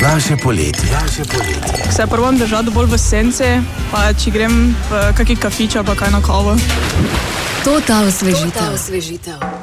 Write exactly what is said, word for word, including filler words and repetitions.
Vaše poletje. Vaše poletje. Se probam držati bolj v senci, pa če grem v kaki kafič ali pa kaj na kavo. To ta osvežitev.